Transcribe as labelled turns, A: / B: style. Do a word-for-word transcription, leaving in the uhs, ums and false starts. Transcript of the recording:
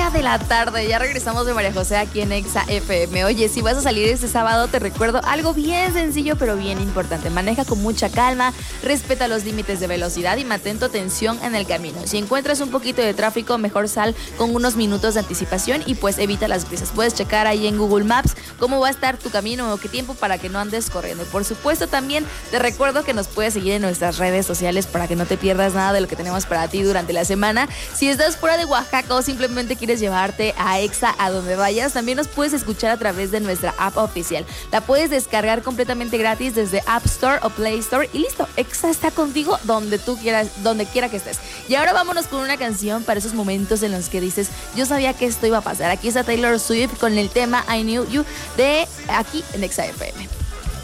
A: una de la tarde. Ya regresamos de María José aquí en Exa F M. Oye, si vas a salir este sábado, te recuerdo algo bien sencillo, pero bien importante. Maneja con mucha calma, respeta los límites de velocidad y mantén tu atención en el camino. Si encuentras un poquito de tráfico, mejor sal con unos minutos de anticipación y pues evita las prisas. Puedes checar ahí en Google Maps cómo va a estar tu camino o qué tiempo para que no andes corriendo. Por supuesto, también te recuerdo que nos puedes seguir en nuestras redes sociales para que no te pierdas nada de lo que tenemos para ti durante la semana. Si estás fuera de Oaxaca o simplemente quieres llevarte a Exa a donde vayas, también nos puedes escuchar a través de nuestra app oficial. La puedes descargar completamente gratis desde App Store o Play Store y listo, Exa está contigo donde tú quieras, donde quiera que estés. Y ahora vámonos con una canción para esos momentos en los que dices, yo sabía que esto iba a pasar. Aquí está Taylor Swift con el tema I Knew You de aquí en Exa F M.